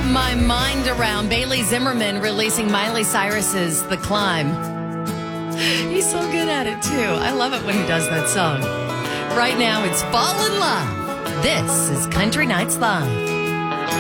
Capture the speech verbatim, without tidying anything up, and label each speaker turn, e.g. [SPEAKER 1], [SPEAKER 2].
[SPEAKER 1] my mind around Bailey Zimmerman releasing Miley Cyrus's The Climb. He's so good at it, too. I love it when he does that song. Right now, it's Fall in Love. This is Country Nights Live.